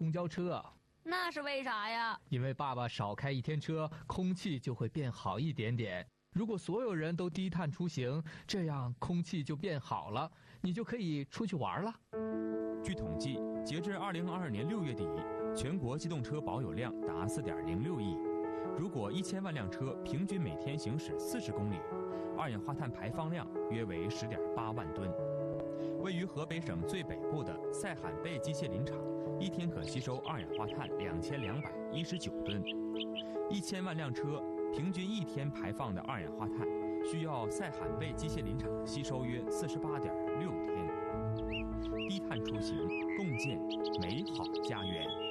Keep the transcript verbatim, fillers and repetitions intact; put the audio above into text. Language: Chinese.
公交车啊。 那是为啥呀？ 因为爸爸少开一天车，空气就会变好一点点。如果所有人都低碳出行，这样空气就变好了，你就可以出去玩了。 据统计，截至二零二二年六月底，全国机动车保有量达四点零六亿。如果一千万辆车平均每天行驶四十公里，二氧化碳排放量约为十点八万吨。位于河北省最北部的塞罕贝机械林场，一天可吸收二氧化碳两千两百一十九吨。一千万辆车平均一天排放的二氧化碳，需要塞罕贝机械林场吸收约四十八点六天。低碳出行，共建美好家园。